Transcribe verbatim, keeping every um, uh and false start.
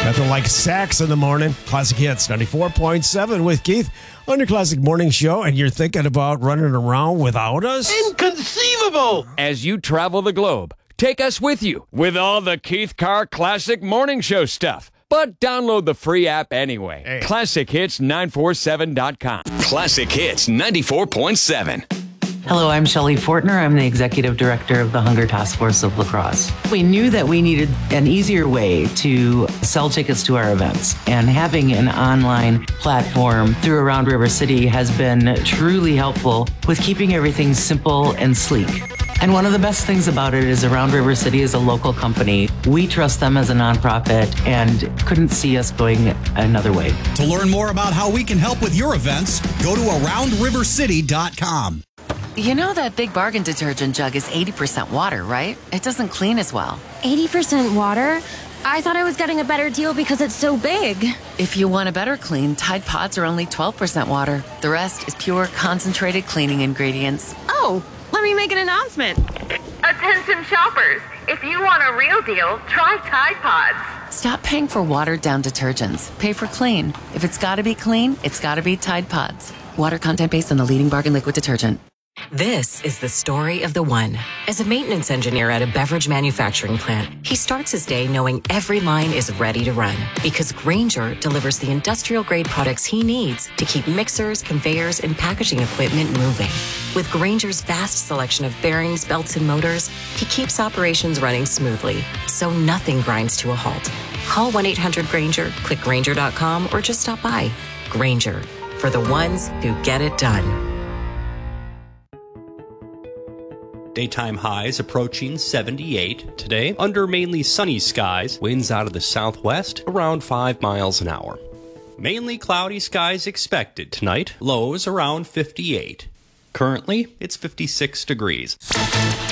Nothing like sax in the morning. Classic Hits ninety-four point seven with Keith on your Classic Morning Show, and you're thinking about running around without us? Inconceivable! As you travel the globe, take us with you with all the Keith Carr Classic Morning Show stuff. But download the free app anyway. Hey. classic hits nine four seven dot com. Classic Hits ninety-four point seven. Hello, I'm Shelley Fortner. I'm the Executive Director of the Hunger Task Force of La Crosse. We knew that we needed an easier way to sell tickets to our events, and having an online platform through Around River City has been truly helpful with keeping everything simple and sleek. And one of the best things about it is Around River City is a local company. We trust them as a nonprofit and couldn't see us going another way. To learn more about how we can help with your events, go to around river city dot com. You know that Big Bargain detergent jug is eighty percent water, right? It doesn't clean as well. eighty percent water? I thought I was getting a better deal because it's so big. If you want a better clean, Tide Pods are only twelve percent water. The rest is pure, concentrated cleaning ingredients. Oh, let me make an announcement. Attention shoppers, if you want a real deal, try Tide Pods. Stop paying for watered-down detergents. Pay for clean. If it's gotta be clean, it's gotta be Tide Pods. Water content based on the leading bargain liquid detergent. This is the story of the one. As a maintenance engineer at a beverage manufacturing plant, he starts his day knowing every line is ready to run because Grainger delivers the industrial-grade products he needs to keep mixers, conveyors, and packaging equipment moving. With Grainger's vast selection of bearings, belts, and motors, he keeps operations running smoothly, so nothing grinds to a halt. Call one eight hundred Grainger, click Grainger dot com, or just stop by. Grainger, for the ones who get it done. Daytime highs approaching seventy-eight today under mainly sunny skies. Winds out of the southwest around five miles an hour. Mainly cloudy skies expected tonight. Lows around fifty-eight. Currently, it's fifty-six degrees.